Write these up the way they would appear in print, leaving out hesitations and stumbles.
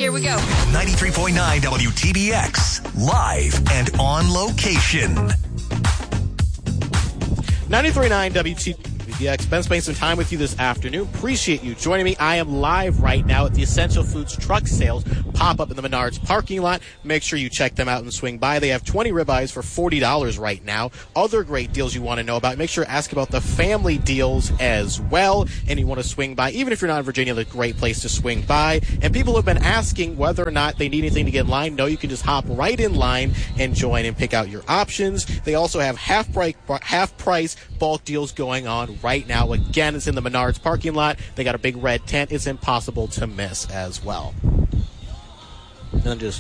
Here we go. 93.9 WTBX, live and on location. 93.9 WTBX. Ben spending some time with you this afternoon. Appreciate you joining me. I am live right now at the Essential Foods truck sales pop-up in the Menards parking lot. Make sure you check them out and swing by. They have 20 ribeyes for $40 right now. Other great deals you want to know about. Make sure to ask about the family deals as well. And you want to swing by. Even if you're not in Virginia, it's a great place to swing by. And people have been asking whether or not they need anything to get in line. No, you can just hop right in line and join and pick out your options. They also have half price bulk deals going on right now. Again, it's in the Menards parking lot. They got a big red tent. It's impossible to miss as well. And just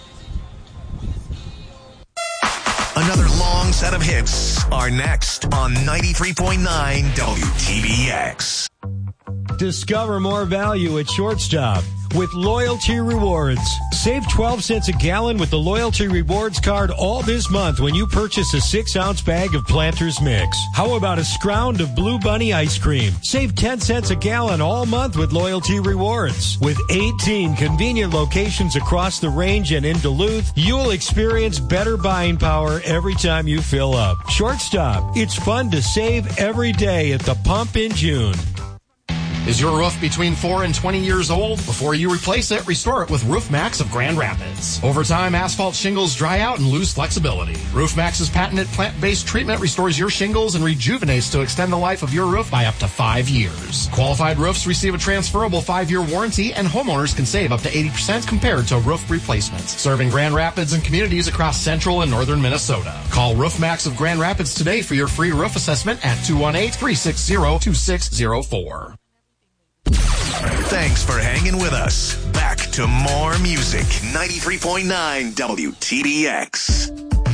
another long set of hits are next on 93.9 WTBX. Discover more value at Shortstop with Loyalty Rewards. Save 12 cents a gallon with the Loyalty Rewards card all this month when you purchase a 6-ounce bag of Planters Mix. How about a scround of Blue Bunny ice cream? Save 10 cents a gallon all month with Loyalty Rewards. With 18 convenient locations across the range and in Duluth, you'll experience better buying power every time you fill up. Shortstop. It's fun to save every day at the pump in June. Is your roof between 4 and 20 years old? Before you replace it, restore it with Roof Max of Grand Rapids. Over time, asphalt shingles dry out and lose flexibility. Roof Max's patented plant-based treatment restores your shingles and rejuvenates to extend the life of your roof by up to 5 years. Qualified roofs receive a transferable 5-year warranty, and homeowners can save up to 80% compared to roof replacements. Serving Grand Rapids and communities across central and northern Minnesota. Call Roof Max of Grand Rapids today for your free roof assessment at 218-360-2604. Thanks for hanging with us. Back to more music. 93.9 WTBX.